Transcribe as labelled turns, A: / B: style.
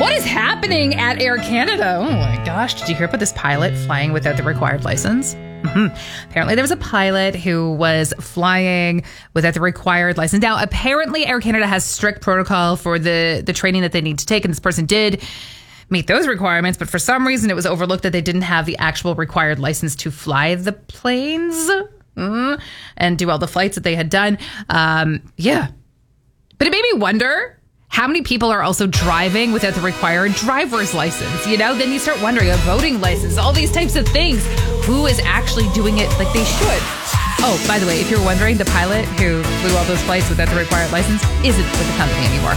A: What is happening at Air Canada? Oh my gosh, did you hear about this pilot flying without the required license? Apparently there was a pilot who was flying without the required license. Now, apparently Air Canada has strict protocol for the training that they need to take, and this person did meet those requirements, but for some reason it was overlooked that they didn't have the actual required license to fly the planes and do all the flights that they had done. Yeah. But it made me wonder how many people are also driving without the required driver's license. You know, then you start wondering, a voting license, all these types of things. Who is actually doing it like they should? Oh, by the way, if you're wondering, the pilot who flew all those flights without the required license isn't with the company anymore.